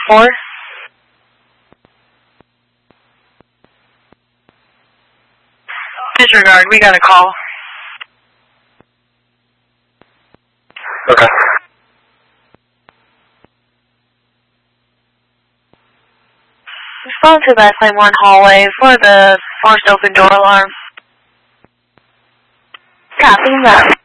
4. Disregard, we got a call. Okay. Respond to that same 1 hallway for the forced open door alarm. Copy that.